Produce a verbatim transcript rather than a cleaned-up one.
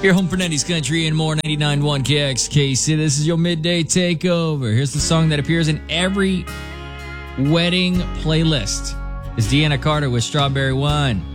Your home for nineties country and more. Ninety-nine point one K X K C. This is your midday takeover. Here's the song that appears in every wedding playlist. It's Deanna Carter with Strawberry Wine.